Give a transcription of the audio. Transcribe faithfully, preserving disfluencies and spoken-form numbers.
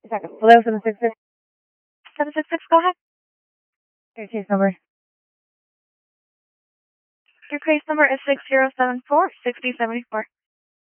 Second. Hello, seven six six. seven six six, go ahead. Your case number. Your case number is six zero seven four, six zero seven four.